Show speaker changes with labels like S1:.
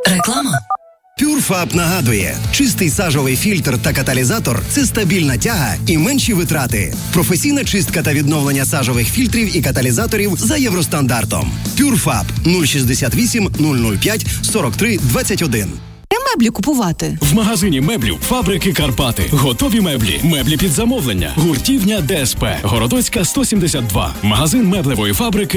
S1: Реклама.
S2: PureFab нагадує, чистий сажовий фільтр та каталізатор – це стабільна тяга і менші витрати. Професійна чистка та відновлення сажових фільтрів і каталізаторів за євростандартом. PureFab 068 005 43 21.
S3: Де меблі купувати?
S4: В магазині меблів «Фабрики Карпати». Готові меблі. Меблі під замовлення. Гуртівня ДСП. Городоцька, 172. Магазин меблевої фабрики